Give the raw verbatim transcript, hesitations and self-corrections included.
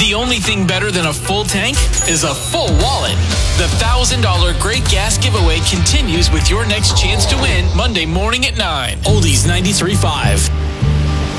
The only thing better than a full tank is a full wallet. The one thousand dollars Great Gas Giveaway continues with your next chance to win Monday morning at nine. Oldies ninety-three point five.